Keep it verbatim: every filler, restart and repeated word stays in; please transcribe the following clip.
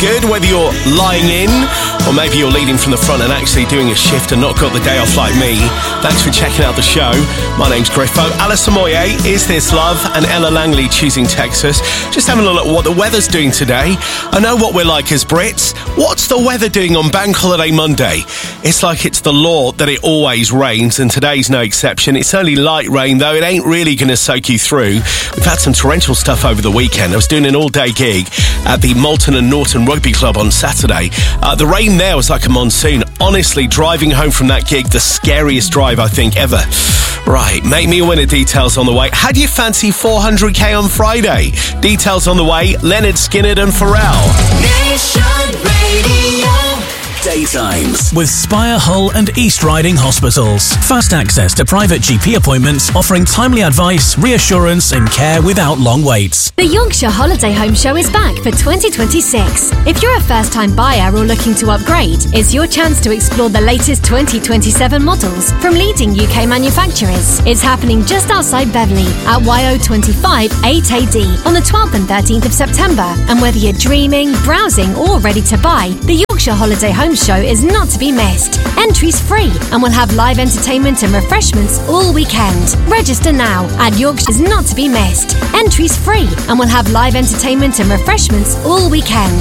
Good, whether you're lying in or maybe you're leading from the front and actually doing a shift and not got the day off like me. Thanks for checking out the show. My name's Griffo. Alison Moyet, Is This Love? And Ella Langley choosing Texas. Just having a look at what the weather's doing today. I know what we're like as Brits. What's the weather doing on Bank Holiday Monday? It's like it's the law that it always rains, and today's no exception. It's only light rain, though. It ain't really going to soak you through. We've had some torrential stuff over the weekend. I was doing an all-day gig at the Malton and Norton Rugby Club on Saturday. Uh, the rain there was like a monsoon. Honestly, driving home from that gig, the scariest drive I think ever. Right, make me aware of details on the way. How do you fancy four hundred k on Friday? Details on the way. Leonard Skinner and Pharrell. Nation Radio. Daytimes with Spire, Hull and East Riding Hospitals. Fast access to private G P appointments, offering timely advice, reassurance and care without long waits. The Yorkshire Holiday Home Show is back for twenty twenty-six. If you're a first-time buyer or looking to upgrade, it's your chance to explore the latest twenty twenty-seven models from leading U K manufacturers. It's happening just outside Beverley at Y O twenty-five eight A D on the twelfth and thirteenth of September. And whether you're dreaming, browsing or ready to buy, the Yorkshire Holiday Home Show is not to be missed. Entry's free and we'll have live entertainment and refreshments all weekend. Register now at Yorkshire's not to be missed. Entry's free and we'll have live entertainment and refreshments all weekend.